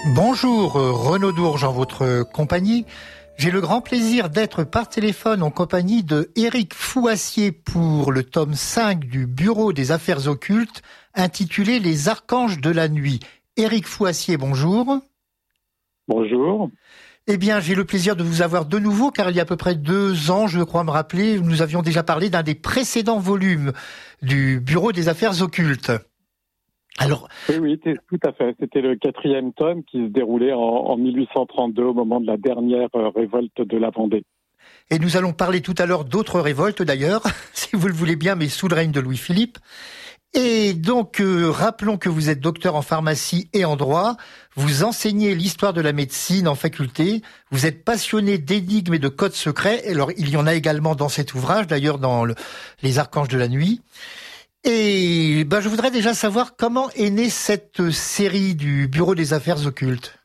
Bonjour, Renaud Dourges en votre compagnie. J'ai le grand plaisir d'être par téléphone en compagnie de Éric Fouassier pour le tome 5 du Bureau des Affaires Occultes intitulé Les Archanges de la Nuit. Éric Fouassier, bonjour. Bonjour. Eh bien, j'ai le plaisir de vous avoir de nouveau car il y a à peu près 2 ans, je crois me rappeler, nous avions déjà parlé d'un des précédents volumes du Bureau des Affaires Occultes. Alors, oui, tout à fait. C'était le 4e tome qui se déroulait en 1832 au moment de la dernière révolte de la Vendée. Et nous allons parler tout à l'heure d'autres révoltes d'ailleurs, si vous le voulez bien, mais sous le règne de Louis-Philippe. Et donc, rappelons que vous êtes docteur en pharmacie et en droit, vous enseignez l'histoire de la médecine en faculté, vous êtes passionné d'énigmes et de codes secrets, alors il y en a également dans cet ouvrage, d'ailleurs dans Les Archanges de la Nuit. Et je voudrais déjà savoir comment est née cette série du Bureau des Affaires Occultes.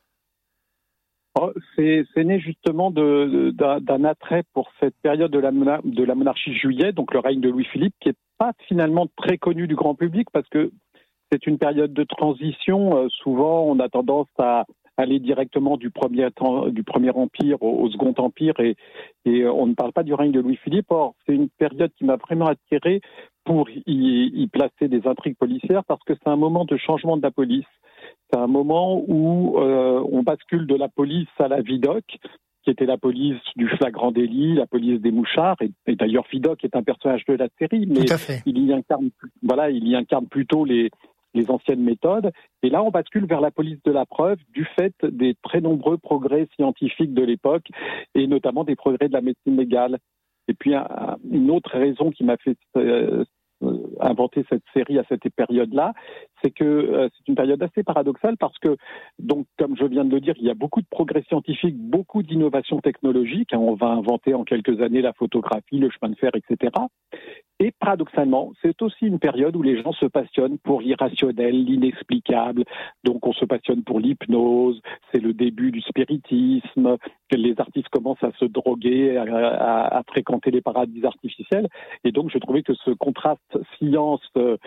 C'est né justement d'un attrait pour cette période de la monarchie juillet, donc le règne de Louis-Philippe, qui n'est pas finalement très connu du grand public parce que c'est une période de transition. Souvent, on a tendance à aller directement du premier empire au second empire et on ne parle pas du règne de Louis-Philippe. Or, c'est une période qui m'a vraiment attiré pour y placer des intrigues policières parce que c'est un moment de changement de la police. C'est un moment où on bascule de la police à la Vidocq, qui était la police du flagrant délit, la police des mouchards. Et d'ailleurs, Vidocq est un personnage de la série, mais il y incarne plutôt les anciennes méthodes. Et là, on bascule vers la police de la preuve du fait des très nombreux progrès scientifiques de l'époque et notamment des progrès de la médecine légale. Et puis, une autre raison qui m'a fait inventer cette série à cette période-là, c'est que c'est une période assez paradoxale parce que, donc, comme je viens de le dire, il y a beaucoup de progrès scientifiques, beaucoup d'innovations technologiques. On va inventer en quelques années la photographie, le chemin de fer, etc. Et paradoxalement, c'est aussi une période où les gens se passionnent pour l'irrationnel, l'inexplicable. Donc on se passionne pour l'hypnose, c'est le début du spiritisme, que les artistes commencent à se droguer, à fréquenter les paradis artificiels. Et donc je trouvais que ce contraste science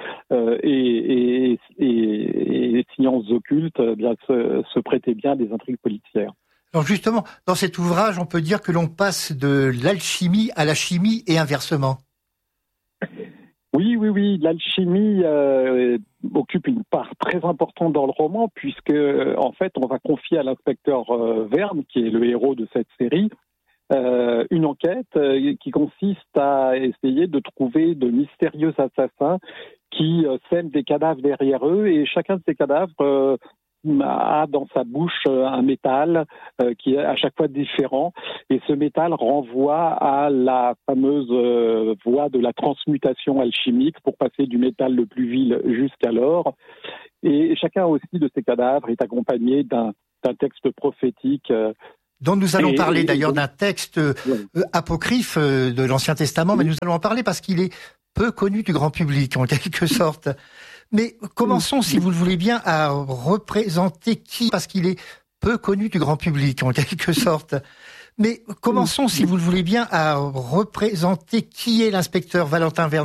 et sciences occultes se prêtait bien à des intrigues policières. Alors justement, dans cet ouvrage, on peut dire que l'on passe de l'alchimie à la chimie et inversement. Oui. L'alchimie occupe une part très importante dans le roman puisque, en fait, on va confier à l'inspecteur Verne, qui est le héros de cette série, une enquête qui consiste à essayer de trouver de mystérieux assassins qui sèment des cadavres derrière eux et chacun de ces cadavres a dans sa bouche un métal qui est à chaque fois différent et ce métal renvoie à la fameuse voie de la transmutation alchimique pour passer du métal le plus vil jusqu'à l'or et chacun aussi de ces cadavres est accompagné d'un texte prophétique dont nous allons parler d'ailleurs d'un texte apocryphe de l'Ancien Testament, mais nous allons en parler parce qu'il est peu connu du grand public en quelque sorte. Mais commençons, si vous le voulez bien, à représenter qui, parce qu'il est peu connu du grand public, en quelque sorte. Mais commençons, si vous le voulez bien, à représenter qui est l'inspecteur Valentin Verne.